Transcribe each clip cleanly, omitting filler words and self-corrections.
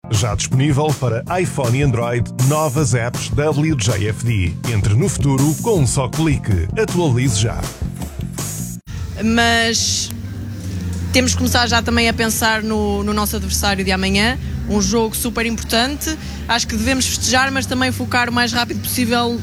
Já disponível para iPhone e Android, novas apps WJFD. Entre no futuro com um só clique. Atualize já. Mas temos que começar já também a pensar no nosso adversário de amanhã. Um jogo super importante. Acho que devemos festejar, mas também focar o mais rápido possível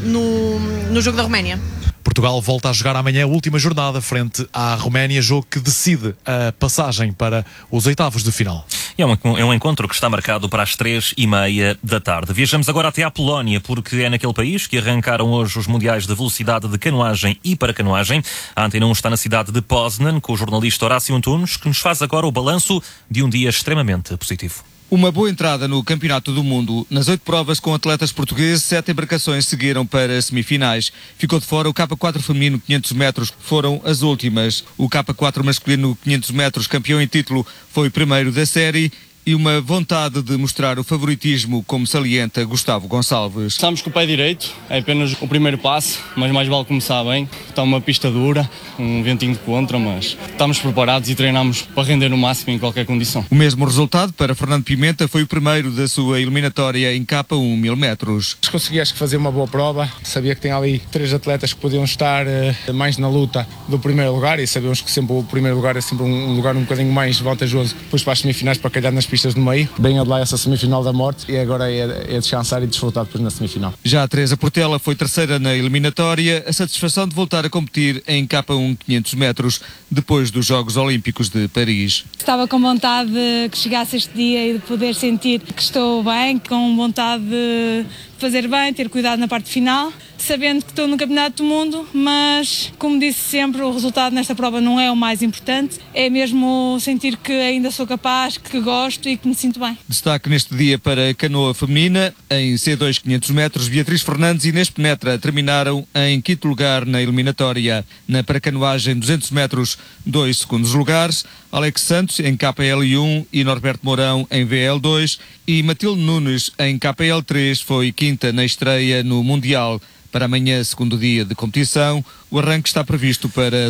no jogo da Roménia. Portugal volta a jogar amanhã a última jornada frente à Roménia, jogo que decide a passagem para os oitavos de final. É um encontro que está marcado para as 3:30 da tarde. Viajamos agora até à Polónia, porque é naquele país que arrancaram hoje os Mundiais de Velocidade de Canoagem e Paracanoagem. A Antena 1 está na cidade de Poznan, com o jornalista Horácio Antunes, que nos faz agora o balanço de um dia extremamente positivo. Uma boa entrada no Campeonato do Mundo. Nas 8 provas com atletas portugueses, 7 embarcações seguiram para semifinais. Ficou de fora o K4 feminino 500 metros, foram as últimas. O K4 masculino 500 metros, campeão em título, foi o primeiro da série. E uma vontade de mostrar o favoritismo, como salienta Gustavo Gonçalves. Começamos com o pé direito, é apenas o primeiro passo, mas mais vale começar bem. Está uma pista dura, um ventinho de contra, mas estamos preparados e treinamos para render o máximo em qualquer condição. O mesmo resultado para Fernando Pimenta, foi o primeiro da sua eliminatória em K1 1000 metros. Consegui fazer uma boa prova, sabia que tem ali 3 atletas que podiam estar mais na luta do primeiro lugar e sabemos que sempre o primeiro lugar é sempre um lugar um bocadinho mais vantajoso depois para as semifinais, para calhar nas pistas no meio. Bem a de lá essa semifinal da morte e agora é descansar e desfrutar depois na semifinal. Já a Teresa Portela foi terceira na eliminatória, a satisfação de voltar a competir em K1 500 metros depois dos Jogos Olímpicos de Paris. Estava com vontade de que chegasse este dia e de poder sentir que estou bem, com vontade de fazer bem, ter cuidado na parte final, sabendo que estou no Campeonato do Mundo, mas, como disse sempre, o resultado nesta prova não é o mais importante, é mesmo sentir que ainda sou capaz, que gosto e que me sinto bem. Destaque neste dia para a canoa feminina. Em C2 500 metros, Beatriz Fernandes e Inês Penetra terminaram em quinto lugar na eliminatória. Na paracanoagem 200 metros, 2 segundos lugares. Alex Santos em KPL1 e Norberto Mourão em VL2 e Matilde Nunes em KPL3 foi quinta na estreia no Mundial. Para amanhã, segundo dia de competição, o arranque está previsto para as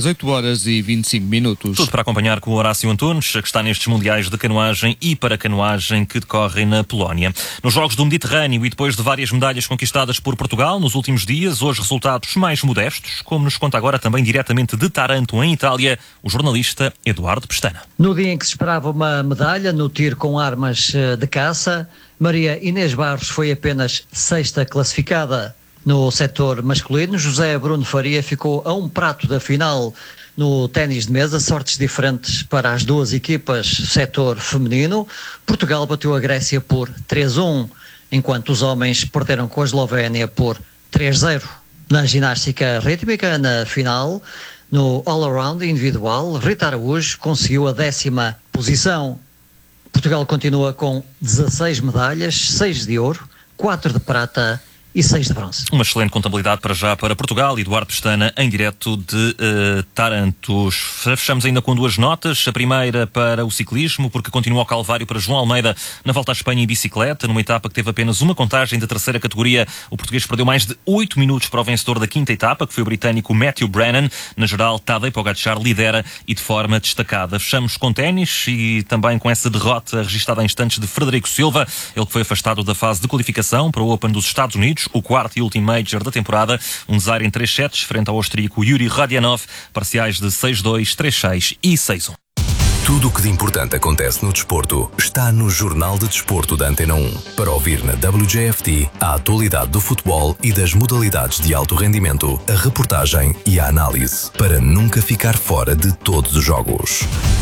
8h25. Tudo para acompanhar com o Horácio Antunes, que está nestes Mundiais de Canoagem e Paracanoagem que decorrem na Polónia. Nos Jogos do Mediterrâneo e depois de várias medalhas conquistadas por Portugal nos últimos dias, hoje resultados mais modestos, como nos conta agora também diretamente de Taranto, em Itália, o jornalista Eduardo Pestana. No dia em que se esperava uma medalha no tiro com armas de caça, Maria Inês Barros foi apenas sexta classificada. No setor masculino, José Bruno Faria ficou a um prato da final. No ténis de mesa, sortes diferentes para as duas equipas. Setor feminino, Portugal bateu a Grécia por 3-1, enquanto os homens perderam com a Eslovénia por 3-0. Na ginástica rítmica, na final, no all-around individual, Rita Araújo conseguiu a 10ª posição. Portugal continua com 16 medalhas, 6 de ouro, 4 de prata e 6 de bronze. Uma excelente contabilidade para já para Portugal. Eduardo Pestana, em direto de Taranto. Fechamos ainda com 2 notas. A primeira para o ciclismo, porque continua o calvário para João Almeida na Volta à Espanha em bicicleta. Numa etapa que teve apenas uma contagem de terceira categoria, o português perdeu mais de 8 minutos para o vencedor da 5ª etapa, que foi o britânico Matthew Brennan. Na geral, Tadej Pogacar lidera e de forma destacada. Fechamos com ténis e também com essa derrota registada em instantes de Frederico Silva, ele que foi afastado da fase de qualificação para o Open dos Estados Unidos, o 4º e último Major da temporada, um desaire em 3 sets frente ao austríaco Yuri Radianov, parciais de 6-2, 3-6 e 6-1. Tudo o que de importante acontece no desporto está no Jornal de Desporto da Antena 1. Para ouvir na WJFT a atualidade do futebol e das modalidades de alto rendimento, a reportagem e a análise, para nunca ficar fora de todos os jogos.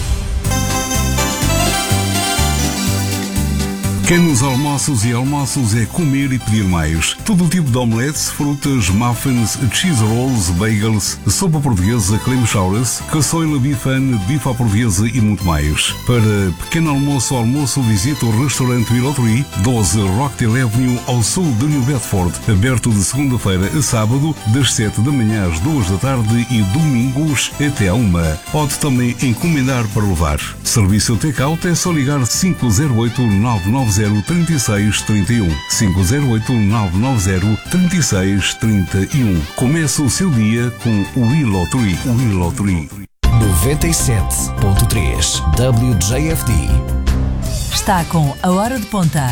Pequenos almoços e almoços é comer e pedir mais. Todo tipo de omeletes, frutas, muffins, cheese rolls, bagels, sopa portuguesa, creme chowers, caçoila bifane, bife à portuguesa e muito mais. Para pequeno almoço, visite o restaurante Willow-Tree, 12 Rockdale Avenue, ao sul de New Bedford, aberto de segunda-feira a sábado, das 7 da manhã às 2 da tarde e domingos até à 1. Pode também encomendar para levar. Serviço take-out é só ligar 508-990-3631. 508-990-3631. Começa o seu dia com o Willow-Tree. 97.3 WJFD. Está com a hora de ponta.